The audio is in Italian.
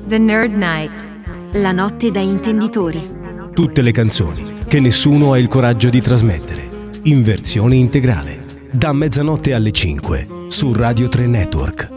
The Nerd Night. La notte da intenditori. Tutte le canzoni che nessuno ha il coraggio di trasmettere, in versione integrale, da mezzanotte alle 5 su Radio 3 Network.